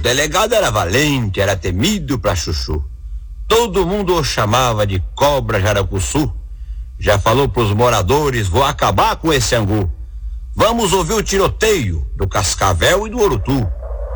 delegado era valente, era temido pra chuchu. Todo mundo o chamava de cobra jaracuçu. Já falou pros moradores, vou acabar com esse angu. Vamos ouvir o tiroteio do Cascavel e do Urutu.